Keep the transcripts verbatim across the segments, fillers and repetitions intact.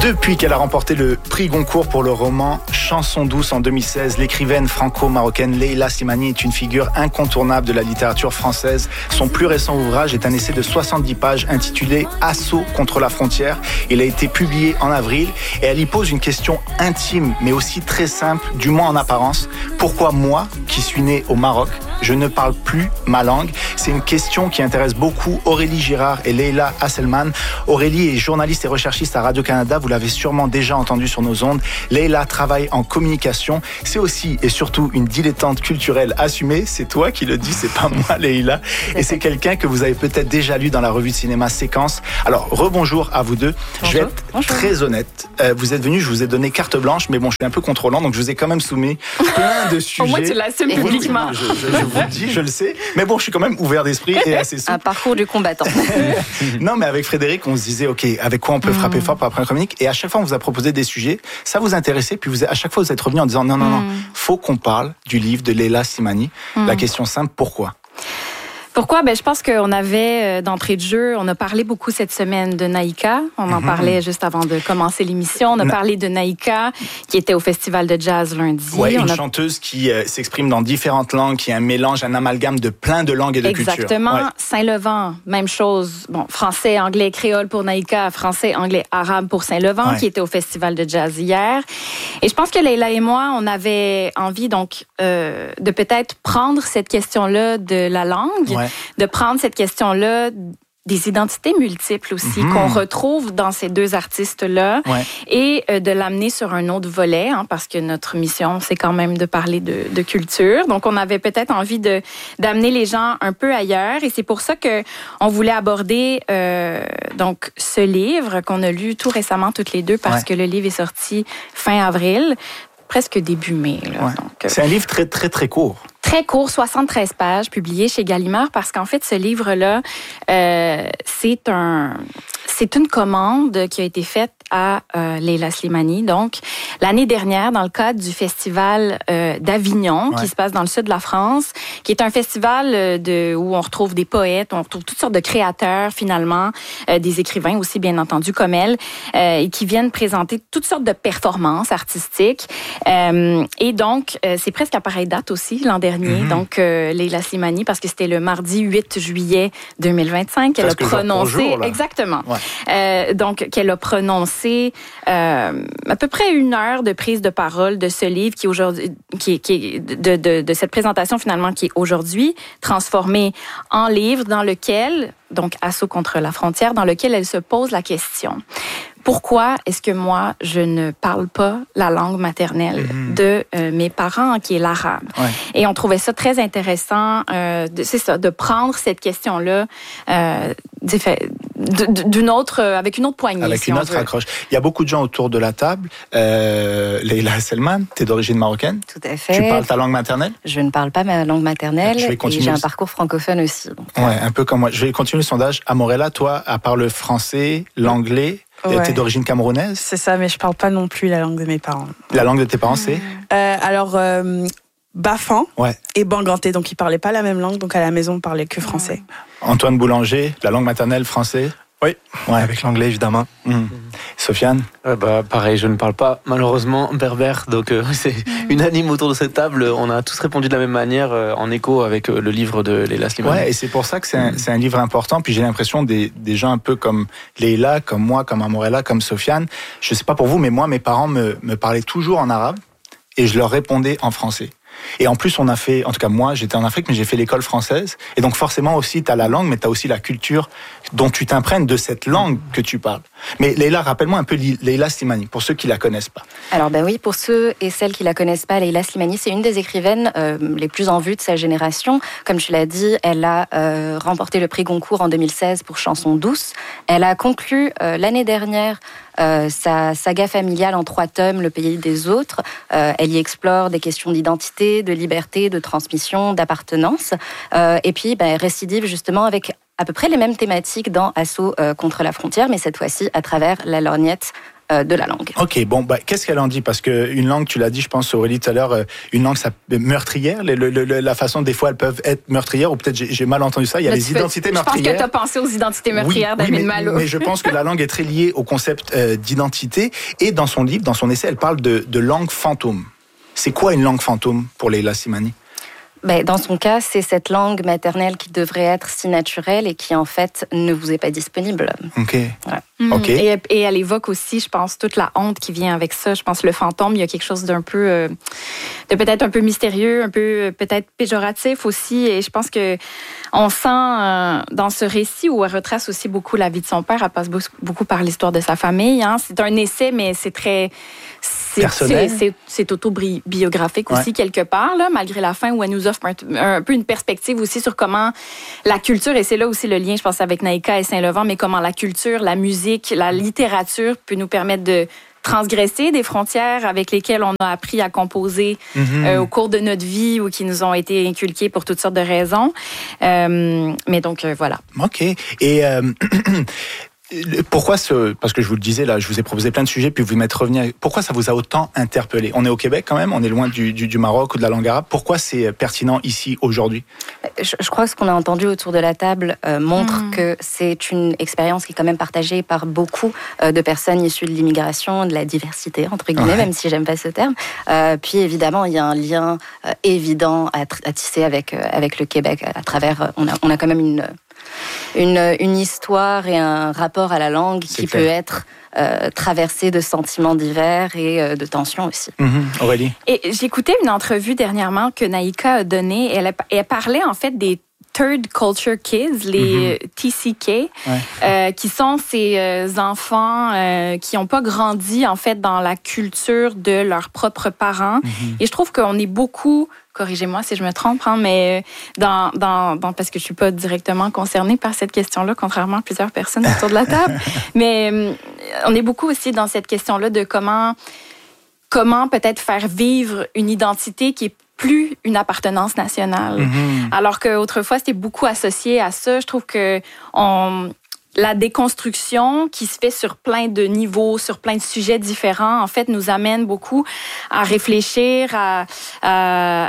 Depuis qu'elle a remporté le prix Goncourt pour le roman Chanson douce en deux mille seize, l'écrivaine franco-marocaine Leila Slimani est une figure incontournable de la littérature française. Son plus récent ouvrage est un essai de soixante-dix pages intitulé Assaut contre la frontière. Il a été publié en avril et elle y pose une question intime mais aussi très simple, du moins en apparence. Pourquoi moi, qui suis né au Maroc, je ne parle plus ma langue? C'est une question qui intéresse beaucoup Aurélie Girard et Leila Hasselman. Aurélie est journaliste et recherchiste à Radio-Canada. Vous l'avez sûrement déjà entendu sur nos ondes. Leila travaille en communication. C'est aussi et surtout une dilettante culturelle assumée. C'est toi qui le dis, c'est pas moi, Leila. Et c'est quelqu'un que vous avez peut-être déjà lu dans la revue de cinéma Séquence. Alors, rebonjour à vous deux. Bonjour. Je vais être Bonjour. très honnête. Euh, vous êtes venus, je vous ai donné carte blanche, mais bon, je suis un peu contrôlant, donc je vous ai quand même soumis plein de sujets. Au moins, tu l'assumes Oui, publiquement. Je, je, je vous le dis, je le sais. Mais bon, je suis quand même ouvert d'esprit et assez souple. Un parcours du combattant. Non, mais avec Frédéric, on se disait, OK, avec quoi on peut frapper fort pour apprendre la chronique? Et à chaque fois, on vous a proposé des sujets. Ça vous intéressait, puis vous, à chaque fois, vous êtes revenu en disant, non, non, non, faut qu'on parle du livre de Leila Slimani. Mm. La question simple, pourquoi? Pourquoi? Ben, je pense qu'on avait, d'entrée de jeu, on a parlé beaucoup cette semaine de Naïka. On en mm-hmm. parlait juste avant de commencer l'émission. On a Na... parlé de Naïka, qui était au Festival de jazz lundi. Oui, une a... chanteuse qui euh, s'exprime dans différentes langues, qui est un mélange, un amalgame de plein de langues et de Exactement. cultures. Exactement. Ouais. Saint-Levant, même chose. Bon, français, anglais, créole pour Naïka, français, anglais, arabe pour Saint-Levant, ouais. qui était au Festival de jazz hier. Et je pense que Leila et moi, on avait envie donc euh, de peut-être prendre cette question-là de la langue, ouais. de prendre cette question-là des identités multiples aussi mm-hmm. qu'on retrouve dans ces deux artistes-là ouais. et euh, de l'amener sur un autre volet, hein, parce que notre mission, c'est quand même de parler de, de culture. Donc, on avait peut-être envie de, d'amener les gens un peu ailleurs et c'est pour ça que on voulait aborder euh, donc ce livre qu'on a lu tout récemment toutes les deux parce ouais. que le livre est sorti fin avril, presque début mai. Là, ouais. donc, euh, c'est un livre très, très, très court. Très court, soixante-treize pages, publié chez Gallimard, parce qu'en fait, ce livre-là, euh, c'est un, c'est une commande qui a été faite à euh, Leila Slimani. Donc, l'année dernière, dans le cadre du festival euh, d'Avignon, ouais. qui se passe dans le sud de la France, qui est un festival de, où on retrouve des poètes, on retrouve toutes sortes de créateurs, finalement, euh, des écrivains aussi, bien entendu, comme elle, euh, et qui viennent présenter toutes sortes de performances artistiques. Euh, et donc, euh, c'est presque à pareille date aussi, l'an dernier. Mm-hmm. Donc, euh, Leila Slimani, parce que c'était le mardi huit juillet deux mille vingt-cinq qu'elle parce a prononcé... jour, exactement. Ouais. Euh, donc, qu'elle a prononcé euh, à peu près une heure de prise de parole de ce livre qui aujourd'hui, qui, qui de, de, de cette présentation finalement qui est aujourd'hui transformée en livre dans lequel, donc Assaut contre la frontière, dans lequel elle se pose la question. Pourquoi est-ce que moi, je ne parle pas la langue maternelle mmh. de euh, mes parents, qui est l'arabe? Ouais. Et on trouvait ça très intéressant, euh, de, c'est ça, de prendre cette question-là euh, d'une autre, avec une autre poignée. Avec si une on autre veut. accroche. Il y a beaucoup de gens autour de la table. Euh, Leila Hasselman, tu es d'origine marocaine? Tout à fait. Tu parles ta langue maternelle? Je ne parle pas ma langue maternelle je vais continuer et j'ai le... un parcours francophone aussi. Donc, ouais, euh... un peu comme moi. Je vais continuer le sondage. Amorella, toi, à part le français, l'anglais, ouais. t'es d'origine camerounaise? C'est ça, mais je parle pas non plus la langue de mes parents. La langue de tes parents, c'est euh, Alors, euh, Bafan ouais. et Banganté, donc ils parlaient pas la même langue, donc à la maison on parlait que français. Ouais. Antoine Boulanger, la langue maternelle, français? Oui, ouais. Avec l'anglais évidemment. Mmh. Mmh. Sofiane? euh, bah, Pareil, je ne parle pas malheureusement berbère, donc euh, c'est mmh. unanime autour de cette table. On a tous répondu de la même manière, euh, en écho avec euh, le livre de Leila Slimani. Ouais, et c'est pour ça que c'est un, mmh. c'est un livre important. Puis j'ai l'impression des, des gens un peu comme Leila, comme moi, comme Amorella, comme Sofiane. Je sais pas pour vous, mais moi, mes parents me, me parlaient toujours en arabe et je leur répondais en français. Et en plus, on a fait, en tout cas moi, j'étais en Afrique, mais j'ai fait l'école française. Et donc forcément aussi, tu as la langue, mais tu as aussi la culture dont tu t'imprègnes de cette langue que tu parles. Mais Leila, rappelle-moi un peu Leila Slimani, pour ceux qui la connaissent pas. Alors ben oui, pour ceux et celles qui la connaissent pas, Leila Slimani, c'est une des écrivaines euh, les plus en vue de sa génération. Comme tu l'as dit, elle a euh, remporté le prix Goncourt en deux mille seize pour Chanson douce. Elle a conclu euh, l'année dernière Euh, sa saga familiale en trois tomes, Le pays des autres. Euh, elle y explore des questions d'identité, de liberté, de transmission, d'appartenance. Euh, et puis, ben, récidive justement avec à peu près les mêmes thématiques dans Assaut euh, contre la frontière, mais cette fois-ci à travers la lorgnette euh, de la langue. Ok, bon, bah, qu'est-ce qu'elle en dit? Parce qu'une langue, tu l'as dit, je pense, Aurélie, tout à l'heure, euh, une langue ça, meurtrière, le, le, le, la façon, des fois, elles peuvent être meurtrières, ou peut-être j'ai, j'ai mal entendu ça, il y a Là, les identités peux, meurtrières. Je pense que tu as pensé aux identités meurtrières oui, d'Amin oui, mais, Malo. mais je pense que la langue est très liée au concept euh, d'identité, et dans son livre, dans son essai, elle parle de, de langue fantôme. C'est quoi une langue fantôme pour Leila Slimani? Ben, dans son cas, c'est cette langue maternelle qui devrait être si naturelle et qui, en fait, ne vous est pas disponible. OK. Voilà. Mmh. OK. Et, et elle évoque aussi, je pense, toute la honte qui vient avec ça. Je pense le fantôme, il y a quelque chose d'un peu, euh, de peut-être un peu mystérieux, un peu peut-être péjoratif aussi. Et je pense que on sent euh, dans ce récit où elle retrace aussi beaucoup la vie de son père, elle passe beaucoup par l'histoire de sa famille. Hein. C'est un essai, mais c'est très... C'est, c'est, c'est, c'est autobiographique aussi, ouais. quelque part, là, malgré la fin où elle nous offre un, un peu une perspective aussi sur comment la culture, et c'est là aussi le lien, je pense, avec Naïka et Saint-Laurent, mais comment la culture, la musique, la littérature peut nous permettre de transgresser des frontières avec lesquelles on a appris à composer mm-hmm. euh, au cours de notre vie ou qui nous ont été inculquées pour toutes sortes de raisons. Euh, mais donc, euh, voilà. OK. Et... Euh... Pourquoi ce... Parce que je vous le disais, là, je vous ai proposé plein de sujets, puis vous m'êtes revenu... Pourquoi ça vous a autant interpellé? On est au Québec quand même, on est loin du, du, du Maroc ou de la langue arabe. Pourquoi c'est pertinent ici, aujourd'hui? Je, je crois que ce qu'on a entendu autour de la table euh, montre mmh. que c'est une expérience qui est quand même partagée par beaucoup euh, de personnes issues de l'immigration, de la diversité, entre guillemets, ouais. même si j'aime pas ce terme. Euh, puis évidemment, il y a un lien euh, évident à, à tisser avec, euh, avec le Québec. À travers, on a, on a quand même une... Une, une histoire et un rapport à la langue C'est qui clair. peut être euh, traversé de sentiments divers et euh, de tensions aussi. Mmh, Aurélie? Et j'écoutais une entrevue dernièrement que Naïka a donnée. Elle, a, elle parlait en fait des Third Culture Kids, les mm-hmm. T C K, ouais. euh, qui sont ces euh, enfants euh, qui n'ont pas grandi en fait dans la culture de leurs propres parents. Mm-hmm. Et je trouve qu'on est beaucoup, corrigez-moi si je me trompe, hein, mais dans, dans, dans, parce que je suis pas directement concernée par cette question-là, contrairement à plusieurs personnes autour de la table, mais euh, on est beaucoup aussi dans cette question-là de comment, comment peut-être faire vivre une identité qui est plus une appartenance nationale. Mm-hmm. Alors qu'autrefois, c'était beaucoup associé à ça. Je trouve que on, la déconstruction qui se fait sur plein de niveaux, sur plein de sujets différents, en fait, nous amène beaucoup à réfléchir à, à,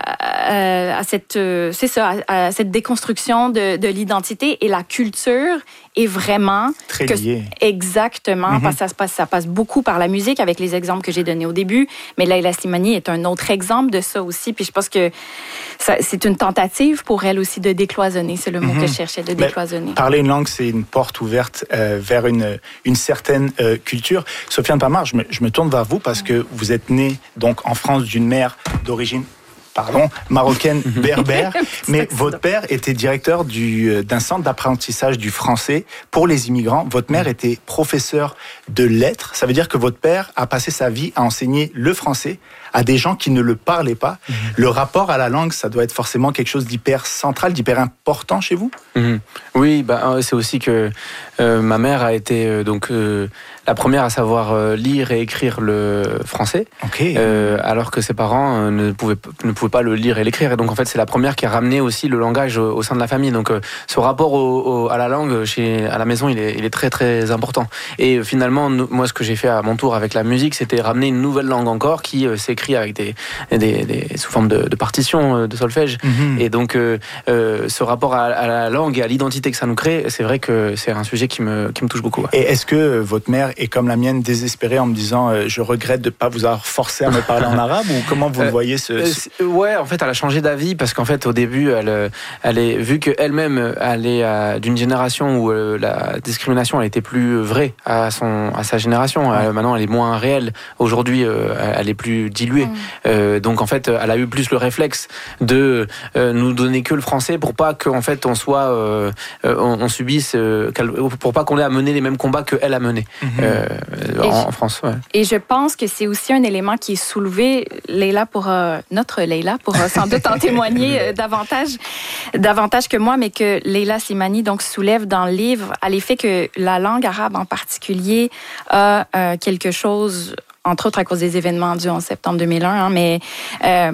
à, à cette, c'est ça, à, à cette déconstruction de, de l'identité et la culture est vraiment très lié. Exactement, mm-hmm. parce que ça se passe, ça passe beaucoup par la musique avec les exemples que j'ai donnés au début. Mais Leila Slimani est un autre exemple de ça aussi. Puis je pense que ça, c'est une tentative pour elle aussi de décloisonner. C'est le mot mm-hmm. que je cherchais, de décloisonner. Ben, parler une langue, c'est une porte ouverte euh, vers une une certaine euh, culture. Sofiane Pamar, je me, je me tourne vers vous parce que vous êtes née donc en France d'une mère d'origine. Pardon, marocaine berbère, mais votre père était directeur du, d'un centre d'apprentissage du français pour les immigrants. Votre mère était professeure de lettres. Ça veut dire que votre père a passé sa vie à enseigner le français à des gens qui ne le parlaient pas. Mmh. Le rapport à la langue, ça doit être forcément quelque chose d'hyper central, d'hyper important chez vous. Mmh. Oui, bah, c'est aussi que euh, ma mère a été euh, donc euh, la première à savoir euh, lire et écrire le français, okay. euh, alors que ses parents euh, ne pouvaient ne pouvaient pas le lire et l'écrire. Et donc en fait, c'est la première qui a ramené aussi le langage au, au sein de la famille. Donc euh, ce rapport au, au, à la langue chez à la maison, il est, il est très très important. Et finalement, nous, moi, ce que j'ai fait à mon tour avec la musique, c'était ramener une nouvelle langue encore qui euh, s'écrit avec des, des, des sous forme de, de partitions de solfège. Mm-hmm. Et donc euh, euh, ce rapport à, à la langue et à l'identité que ça nous crée, c'est vrai que c'est un sujet qui me qui me touche beaucoup. Ouais. Et est-ce que votre mère est comme la mienne désespérée en me disant euh, je regrette de ne pas vous avoir forcé à me parler en arabe, ou comment vous euh, le voyez ce, ce... Euh, ouais, en fait, elle a changé d'avis parce qu'en fait, au début, elle, elle est vu qu'elle-même elle est à, d'une génération où euh, la discrimination elle était plus vraie à son à sa génération. Ouais. Elle, maintenant, elle est moins réelle. Aujourd'hui, euh, elle est plus diluée. Mmh. Euh, donc en fait, elle a eu plus le réflexe de euh, nous donner que le français pour pas qu'en fait on soit, euh, on, on subisse, euh, pour pas qu'on ait à mener les mêmes combats que elle a menés mmh. euh, en, en France. Ouais. Et je pense que c'est aussi un élément qui est soulevé, Leila pour euh, notre Leila pour euh, sans doute en témoigner euh, davantage, davantage que moi, mais que Leila Slimani donc soulève dans le livre à l'effet que la langue arabe en particulier a euh, quelque chose, entre autres à cause des événements du onze septembre deux mille un, hein, mais euh,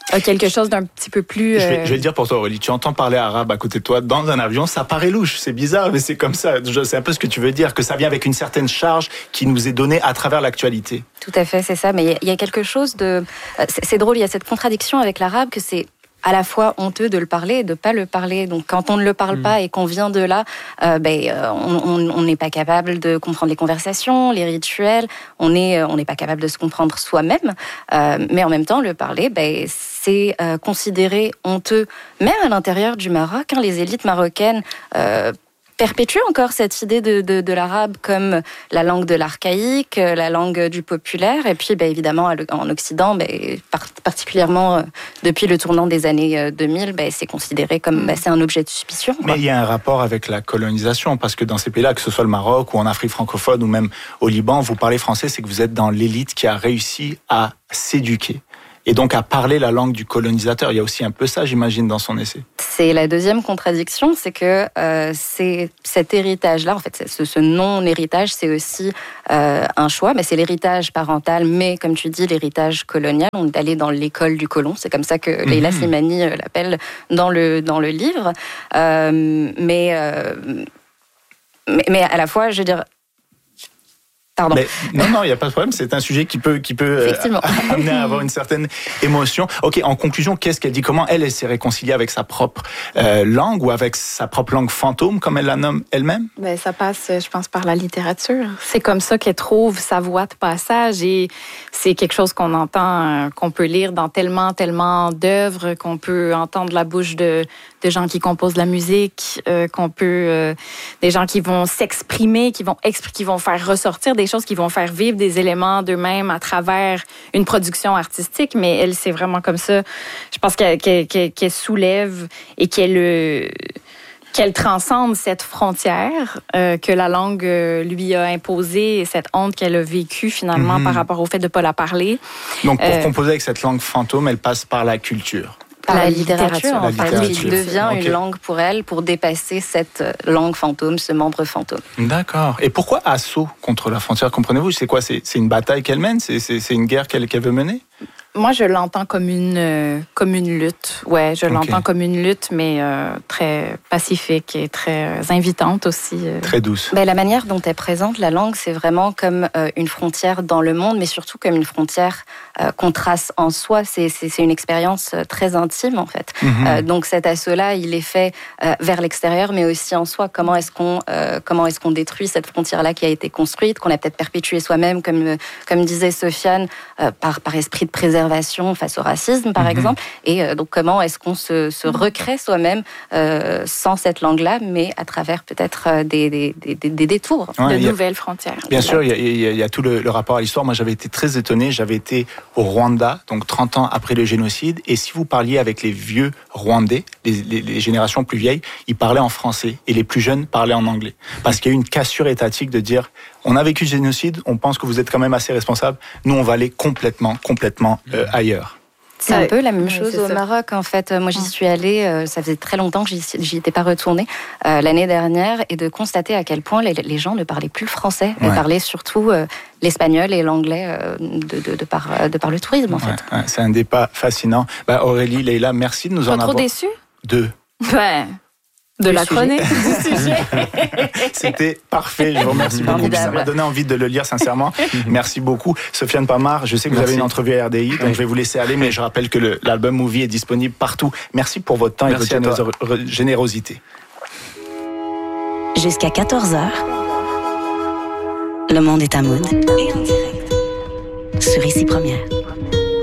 a quelque chose d'un petit peu plus... Euh... Je, vais, je vais le dire pour toi, Aurélie. Tu entends parler arabe à côté de toi dans un avion, ça paraît louche. C'est bizarre, mais c'est comme ça. C'est un peu ce que tu veux dire, que ça vient avec une certaine charge qui nous est donnée à travers l'actualité. Tout à fait, c'est ça. Mais il y a quelque chose de... C'est, c'est drôle, il y a cette contradiction avec l'arabe que c'est à la fois honteux de le parler et de pas le parler. Donc, quand on ne le parle mmh. pas et qu'on vient de là, euh, ben, on n'est pas capable de comprendre les conversations, les rituels. On n'est on n'est pas capable de se comprendre soi-même. Euh, mais en même temps, le parler, ben, c'est euh, considéré honteux, même à l'intérieur du Maroc. Hein, les élites marocaines euh, perpétue encore cette idée de, de, de l'arabe comme la langue de l'archaïque, la langue du populaire. Et puis, ben, évidemment, en Occident, ben, particulièrement depuis le tournant des années deux mille, ben, c'est considéré comme ben, c'est un objet de suspicion. Quoi. Mais il y a un rapport avec la colonisation, parce que dans ces pays-là, que ce soit le Maroc ou en Afrique francophone ou même au Liban, vous parlez français, c'est que vous êtes dans l'élite qui a réussi à s'éduquer. Et donc à parler la langue du colonisateur. Il y a aussi un peu ça, j'imagine, dans son essai. C'est la deuxième contradiction, c'est que euh, c'est cet héritage-là, en fait, ce, ce non-héritage, c'est aussi euh, un choix, mais c'est l'héritage parental, mais comme tu dis, l'héritage colonial. On est allé dans l'école du colon, c'est comme ça que mm-hmm. Leila Slimani l'appelle dans le dans le livre. Euh, mais, euh, mais mais à la fois, je veux dire. Pardon. Mais, non, non, il n'y a pas de problème. C'est un sujet qui peut, qui peut euh, amener à avoir une certaine émotion. Ok, en conclusion, qu'est-ce qu'elle dit? Comment elle, elle s'est réconciliée avec sa propre euh, langue ou avec sa propre langue fantôme, comme elle la nomme elle-même? Ben, ça passe, je pense, par la littérature. C'est comme ça qu'elle trouve sa voie de passage et c'est quelque chose qu'on entend, qu'on peut lire dans tellement, tellement d'œuvres, qu'on peut entendre la bouche de, de gens qui composent de la musique, euh, qu'on peut, euh, des gens qui vont s'exprimer, qui vont exp- qui vont faire ressortir des choses qui vont faire vivre des éléments d'eux-mêmes à travers une production artistique, mais elle, c'est vraiment comme ça. Je pense qu'elle, qu'elle, qu'elle soulève et qu'elle, qu'elle transcende cette frontière euh, que la langue lui a imposée et cette honte qu'elle a vécue finalement mm-hmm. par rapport au fait de ne pas la parler. Donc pour euh, composer avec cette langue fantôme, elle passe par la culture. Par la, la littérature, en fait, qui devient okay. une langue pour elle, pour dépasser cette langue fantôme, ce membre fantôme. D'accord. Et pourquoi assaut contre la frontière, comprenez-vous? C'est quoi? C'est, c'est une bataille qu'elle mène? C'est, c'est, c'est une guerre qu'elle, qu'elle veut mener? Moi, je l'entends comme une, euh, comme une lutte. Ouais, je okay. l'entends comme une lutte, mais euh, très pacifique et très invitante aussi. Euh. Très douce. Ben, la manière dont elle présente la langue, c'est vraiment comme euh, une frontière dans le monde, mais surtout comme une frontière euh, qu'on trace en soi. C'est, c'est, c'est une expérience très intime, en fait. Mm-hmm. Euh, donc cet assaut-là, il est fait euh, vers l'extérieur, mais aussi en soi. Comment est-ce qu'on, euh, comment est-ce qu'on détruit cette frontière-là qui a été construite, qu'on a peut-être perpétuée soi-même, comme, comme disait Sofiane, euh, par, par esprit de préservation face au racisme, par mmh. exemple. Et euh, donc, comment est-ce qu'on se, se recrée soi-même euh, sans cette langue-là, mais à travers peut-être euh, des, des, des, des détours, ouais, de a, nouvelles frontières. Bien sûr, il y, a, il, y a, il y a tout le, le rapport à l'histoire. Moi, j'avais été très étonné. J'avais été au Rwanda, donc trente ans après le génocide. Et si vous parliez avec les vieux Rwandais, les, les, les générations plus vieilles, ils parlaient en français. Et les plus jeunes parlaient en anglais. Parce qu'il y a eu une cassure étatique de dire... On a vécu le génocide, on pense que vous êtes quand même assez responsable. Nous, on va aller complètement, complètement euh, ailleurs. C'est un peu la même chose au Maroc, en fait. Moi, j'y suis allée, ça faisait très longtemps que j'y étais pas retournée, euh, l'année dernière, et de constater à quel point les, les gens ne parlaient plus le français. Ils ouais. parlaient surtout euh, l'espagnol et l'anglais euh, de, de, de, par, de par le tourisme, en fait. Ouais, ouais, c'est un débat fascinant. Bah, Aurélie, Leila, merci de nous pas en avoir... trop déçue? Deux. Ouais. De la chronique du sujet. C'était parfait, je vous remercie beaucoup. Ça m'a donné envie de le lire, sincèrement. Merci beaucoup. Sofiane Pamar, je sais que vous Merci. avez une entrevue à R D I, donc je vais vous laisser aller, mais je rappelle que le, l'album Movie est disponible partout. Merci pour votre temps Merci et votre générosité. Jusqu'à quatorze heures, Le Monde est à Mood. Et en direct. Sur Ici Première.